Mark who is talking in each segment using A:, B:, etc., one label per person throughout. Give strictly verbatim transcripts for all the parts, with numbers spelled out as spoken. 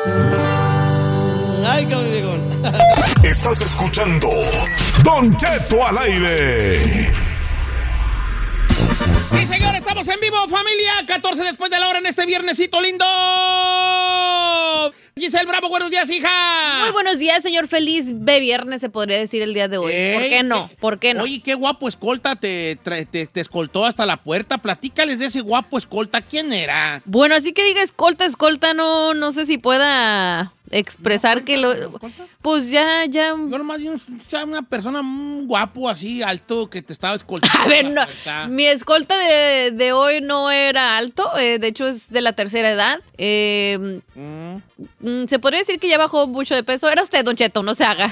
A: Ay, qué viejón.
B: Estás escuchando Don Cheto al aire.
C: Sí, señor, estamos en vivo, familia. catorce después de la hora en este viernesito lindo. Giselle Bravo, buenos días, hija.
D: Muy buenos días, señor. Feliz B viernes, se podría decir el día de hoy.
C: Ey,
D: ¿Por qué no? ¿Por qué no?
C: Oye, qué guapo escolta te, te, te escoltó hasta la puerta. Platícales de ese guapo escolta. ¿Quién era?
D: Bueno, así que diga escolta, escolta, no, no sé si pueda expresar
C: ¿No
D: que lo...
C: escolta?
D: Pues ya, ya...
C: Yo nomás vi un- una persona muy guapo, así, alto, que te estaba escoltando.
D: A ver,
C: la
D: no,
C: puerta.
D: mi escolta de, de hoy no era alto, eh, de hecho es de la tercera edad. Eh,
C: Mm.
D: mm, se podría decir que ya bajó mucho de peso. Era usted, Don Cheto, no se haga.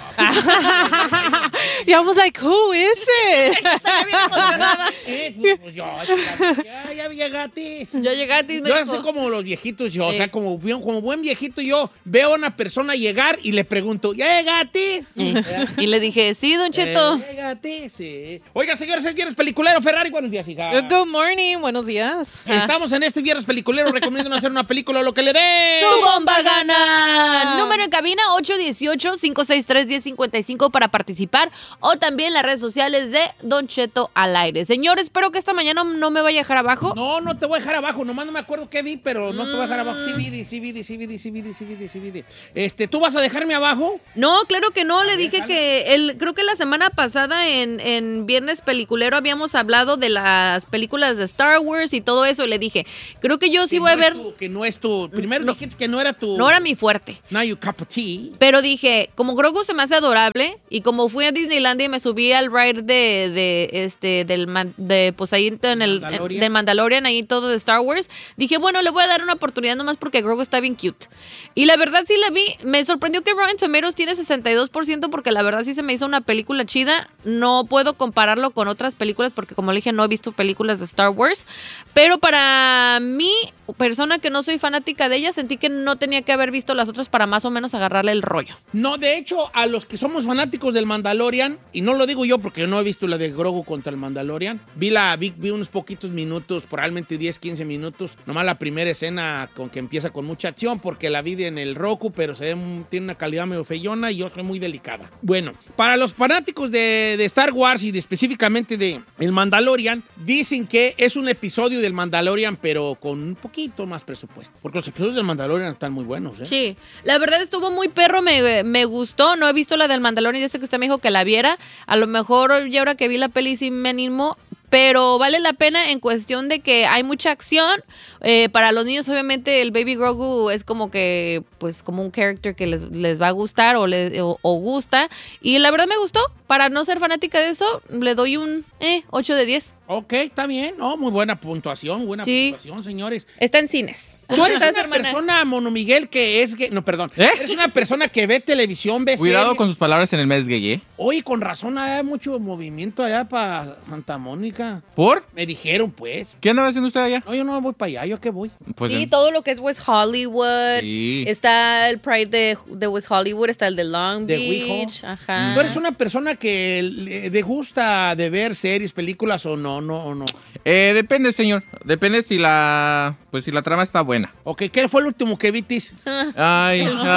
E: Y I was like, who is it?
D: Estaba bien emocionada.
C: Eh, pues yo, ya, ya llegaste.
D: Ya llegaste y me
C: Yo
D: dijo...
C: soy como los viejitos, yo,
D: Sí.
C: o sea, como, bien- como buen viejito, yo veo a una persona llegar y le pregunto, ¿ya llegaste?
D: Eh, y le dije, sí, Don Cheto.
C: Eh, llegaste, sí. Oigan, señores, es viernes peliculero. Ferrari, buenos días, hija.
E: Good morning, buenos días.
C: Estamos en este viernes peliculero. Recomiendo hacer una película lo que le dé.
D: ¡Su bomba gana! Número en cabina ocho uno ocho, cinco seis tres, uno cero cinco cinco para participar o también las redes sociales de Don Cheto al aire. Señor, espero que esta mañana no me vaya a dejar abajo.
C: No, no te voy a dejar abajo. Nomás no me acuerdo qué vi, pero no te voy a dejar abajo. Sí, vi, sí, vi, sí, vi, sí, vi, sí, vi, sí, vi. Este, ¿tú vas a dejarme abajo?
D: No, claro que no. Le dije
C: dale.
D: que el, creo que la semana pasada en, en Viernes Peliculero habíamos hablado de las películas de Star Wars y todo eso. Y le dije, creo que yo sí
C: Que
D: voy a
C: no
D: ver.
C: es tu- que no es tu... Primero
D: No.
C: dijiste que no era tu...
D: No era mi fuerte.
C: Not your cup of tea.
D: Pero dije, como Grogu se me hace adorable y como fui a Disneylandia y me subí al ride de, de este del man- de pues ahí en el
C: Mandalorian.
D: en- del Mandalorian ahí todo de Star Wars, dije, bueno, le voy a dar una oportunidad nomás porque Grogu está bien cute. Y la verdad sí la vi, me sorprendió que Rotten Tomatoes tiene sesenta y dos por ciento porque la verdad sí se me hizo una película chida. No puedo compararlo con otras películas porque como le dije no he visto películas de Star Wars, pero para mí, persona que no soy fanática de ella, sentí que no tenía que haber visto las otras para más o menos agarrarle el rollo.
C: No, de hecho, a los que somos fanáticos del Mandalorian, y no lo digo yo porque no he visto la de Grogu contra el Mandalorian, vi, la, vi, vi unos poquitos minutos, probablemente diez, quince minutos, nomás la primera escena con que empieza con mucha acción, porque la vi en el Roku, pero se ve, un- tiene una calidad medio feyona y otra muy delicada. Bueno, para los fanáticos de, de Star Wars y de, específicamente de el Mandalorian, dicen que es un episodio del Mandalorian, pero con un poquito más presupuesto, porque los episodios del Mandalorian están muy buenos, ¿eh?
D: Sí, la verdad estuvo muy perro, me, me gustó, no he visto la del Mandalorian, ya sé que usted me dijo que la viera, a lo mejor ya ahora que vi la peli sí me animó, pero vale la pena en cuestión de que hay mucha acción. Eh, para los niños, obviamente, el Baby Grogu es como que, pues, como un character que les, les va a gustar o, les, o, o gusta. Y la verdad me gustó. Para no ser fanática de eso, le doy un eh, ocho de diez.
C: Ok, está bien. No, muy buena puntuación, buena
D: Sí.
C: puntuación, señores.
D: Está en cines.
C: Tú
D: ¿Cómo
C: eres
D: estás,
C: una
D: hermana?
C: persona, Mono Miguel, que es... gay- No, perdón.
F: ¿Eh?
C: Eres una persona que ve televisión, ve
F: Cuidado
C: series.
F: con sus palabras en el mes gay, ¿eh?
C: Oye, con razón, hay mucho movimiento allá para Santa Mónica.
F: ¿Por?
C: Me dijeron, pues.
F: ¿Qué andaba haciendo usted allá?
C: No, yo no voy para allá, ¿yo a qué voy?
F: Pues,
D: Sí,
F: en-
D: todo lo que es West Hollywood.
F: Sí.
D: Está el Pride de, de West Hollywood, está el de Long
C: De
D: Beach.
C: Wijo.
D: Ajá.
C: ¿Tú eres una persona que le le gusta de ver series, películas o no, no, o no?
F: eh, depende, señor. Depende si la... Pues si la trama está buena.
C: Ok, ¿qué fue el último que vitis?
F: Ay,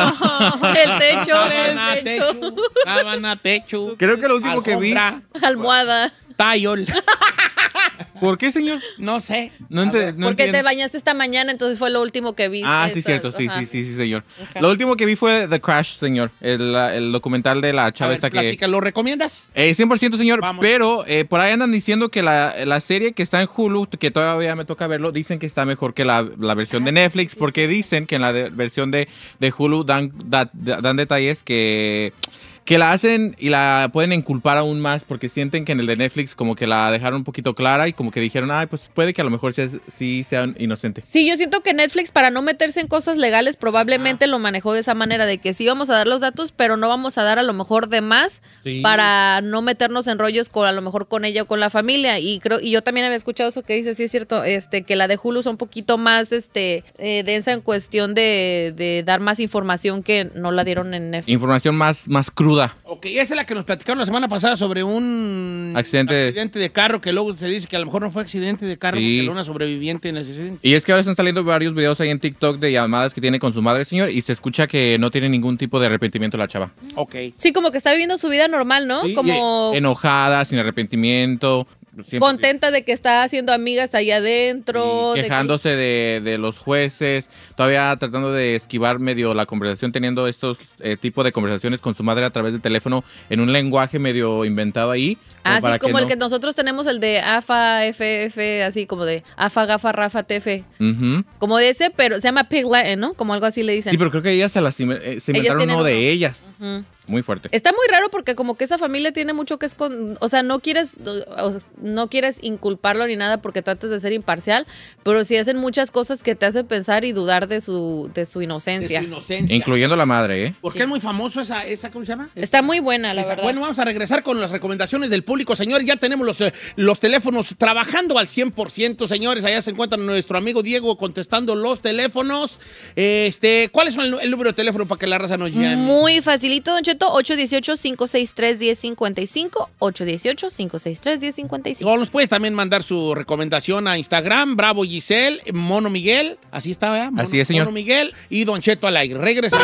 F: ah.
D: El techo,
C: Sábana,
D: el techo.
C: techo. Sábana, techo.
F: Creo que lo último que vi...
C: Alfombra,
D: Almohada.
C: tayol.
F: ¿Por qué, señor?
C: No sé.
F: No,
C: A
F: ente-
C: ver.
F: no
D: Porque te
F: entiendo.
D: bañaste esta mañana, entonces fue lo último que vi.
F: Ah, sí,
D: Esa-
F: cierto. Sí,
D: ajá.
F: sí, sí, sí, señor.
D: Ok.
F: Lo último que vi fue The Crash, señor. El, el documental de la
C: A
F: chava
C: ver,
F: esta que...
C: platica, ¿lo recomiendas?
F: Eh, cien por ciento, señor.
C: Vamos.
F: Pero eh, por ahí andan diciendo que la, la serie que está en Hulu, que todavía me toca verlo, dicen que está mejor que la, la versión de Netflix, porque dicen que en la de- versión de, de Hulu dan, da- da- dan detalles que... que la hacen y la pueden inculpar aún más porque sienten que en el de Netflix como que la dejaron un poquito clara y como que dijeron, ay, pues puede que a lo mejor sea- sí sean inocentes.
D: Sí, yo siento que Netflix, para no meterse en cosas legales, probablemente lo manejó de esa manera, de que sí vamos a dar los datos, pero no vamos a dar a lo mejor de más
F: Sí.
D: para no meternos en rollos con a lo mejor con ella o con la familia. Y creo, y yo también había escuchado eso que dice, sí es cierto, este, que la de Hulu es un poquito más este eh, densa en cuestión de, de dar más información que no la dieron en Netflix.
F: Información más, más cruda duda.
C: Ok, esa es la que nos platicaron la semana pasada sobre un
F: Accidente.
C: accidente de carro que luego se dice que a lo mejor no fue accidente de carro
F: Sí.
C: porque era una sobreviviente en ese accidente.
F: Y es que ahora están saliendo varios videos ahí en TikTok de llamadas que tiene con su madre, señor, y se escucha que no tiene ningún tipo de arrepentimiento la chava.
C: Ok.
D: Sí, como que está viviendo su vida normal, ¿no?
F: Sí,
D: Como
F: y enojada, sin arrepentimiento. siempre-
D: contenta de que está haciendo amigas ahí adentro.
F: Sí,
D: de que-
F: quejándose de, de los jueces, todavía tratando de esquivar medio la conversación, teniendo estos eh, tipos de conversaciones con su madre a través del teléfono en un lenguaje medio inventado ahí.
D: Ah, sí,
F: para
D: como el
F: no-
D: que nosotros tenemos, el de AFA, F F, así como de AFA, GAFA, RAFA, T F.
F: Ujú.
D: Como de ese, pero se llama Pig Latin, ¿no? Como algo así le dicen.
F: Sí, pero creo que ellas se, las, inve- eh, se inventaron
D: tienen
F: uno de
D: uno.
F: ellas.
D: Ujú.
F: Muy fuerte.
D: Está muy raro porque como que esa familia tiene mucho que esconder, o sea, no quieres, o sea, no quieres inculparlo ni nada porque tratas de ser imparcial, pero sí hacen muchas cosas que te hacen pensar y dudar de su, de su
C: De
D: inocencia.
C: su inocencia.
F: Incluyendo la madre, ¿eh?
C: Porque
D: Sí.
C: es muy famoso esa, esa, ¿cómo se llama?
D: Está muy buena, la
C: Esa-
D: verdad.
C: Bueno, vamos a regresar con las recomendaciones del público, señor. Ya tenemos los, eh, los teléfonos trabajando al cien por ciento, señores. Allá se encuentra nuestro amigo Diego contestando los teléfonos. Este, ¿cuál es el, el número de teléfono para que la raza nos llame?
D: Muy facilito, Don Cheto, ocho uno ocho, cinco seis tres, uno cero cinco cinco, ocho uno ocho, cinco seis tres, uno cero cinco cinco.
C: O nos puede también mandar su recomendación a Instagram, Bravo Giselle, Mono Miguel, así está, ¿verdad? Mono-
F: Así es, señor.
C: Mono Miguel y Don Cheto al aire. Regresamos.